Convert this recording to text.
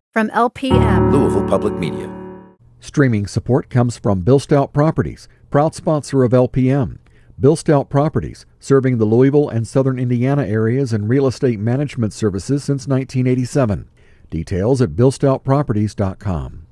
From LPM, Louisville Public Media. Streaming support comes from Bill Stout Properties, proud sponsor of LPM. Bill Stout Properties, serving the Louisville and southern Indiana areas in real estate management services since 1987. Details at billstoutproperties.com.